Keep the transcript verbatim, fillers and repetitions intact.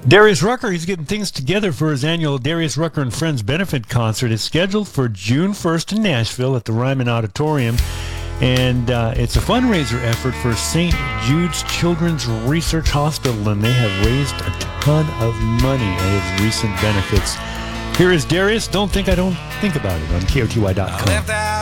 Darius Rucker, he's getting things together for his annual Darius Rucker and Friends benefit concert. It's scheduled for June first in Nashville at the Ryman Auditorium. And uh, it's a fundraiser effort for Saint Jude's Children's Research Hospital, and they have raised a ton of money at its recent benefits. Here is Darius, Don't Think I Don't Think About It, on K O T Y dot com.